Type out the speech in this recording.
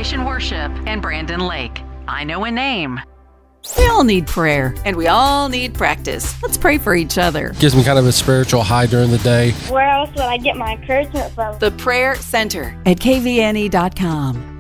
Foundation Worship and Brandon Lake. I know a name. We all need prayer, and we all need practice. Let's pray for each other. Gives me kind of a spiritual high during the day. Where else would I get my encouragement from? The Prayer Center at kvne.com.